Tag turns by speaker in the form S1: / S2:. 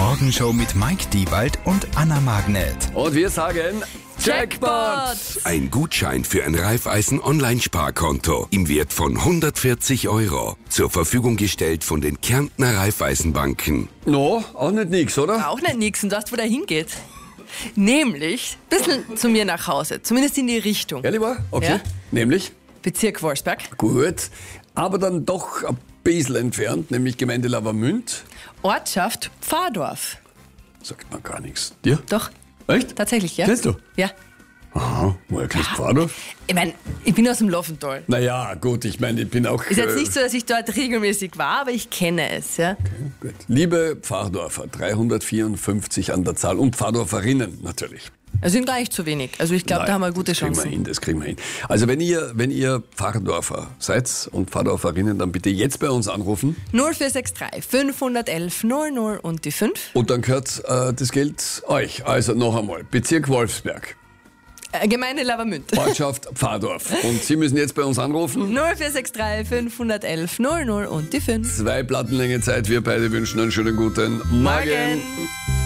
S1: Morgenshow mit Mike Diewald und Anna Magnet.
S2: Und wir sagen Jackpot!
S3: Ein Gutschein für ein Raiffeisen-Online-Sparkonto im Wert von 140 €. Zur Verfügung gestellt von den Kärntner Raiffeisenbanken.
S2: No, auch nicht nix, oder?
S4: Auch nicht nix und weißt, wo der hingeht. Nämlich ein bisschen zu mir nach Hause, zumindest in die Richtung.
S2: Ja, lieber? Okay.
S4: Ja.
S2: Nämlich?
S4: Bezirk Wolfsberg.
S2: Gut. Aber dann doch ein bisschen entfernt, nämlich Gemeinde Lavamünd.
S4: Ortschaft Pfadorf.
S2: Sagt man gar nichts. Dir?
S4: Doch,
S2: Echt?
S4: tatsächlich, ja.
S2: Kennst du?
S4: Ja.
S2: Aha, woher kennst du Pfadorf?
S4: Ich meine, ich bin aus dem Laufental.
S2: Naja, gut, ich meine, ich bin auch...
S4: Ist jetzt nicht so, dass ich dort regelmäßig war, aber ich kenne es, ja.
S2: Gut. Liebe Pfadorfer, 354 an der Zahl und Pfadorferinnen natürlich.
S4: Es sind gar nicht zu wenig. Also ich glaube, da haben wir gute Chancen.
S2: Das kriegen wir hin. Also wenn ihr Pfarrdorfer seid und Pfarrdorferinnen, dann bitte jetzt bei uns anrufen.
S4: 0463 511 00 und die 5.
S2: Und dann gehört das Geld euch. Also noch einmal, Bezirk Wolfsberg,
S4: Gemeinde Lavamünd.
S2: Ortschaft Pfarrdorf. Und Sie müssen jetzt bei uns anrufen.
S4: 0463 511 00 und die 5.
S2: 2 Plattenlänge Zeit. Wir beide wünschen einen schönen guten Morgen.
S4: Morgen.